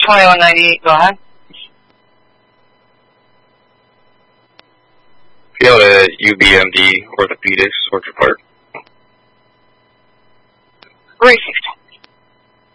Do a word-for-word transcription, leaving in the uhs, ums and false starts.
twenty-one ninety-eight, go ahead. Go to U B M D Orthopedics, Orchard Park. Racist.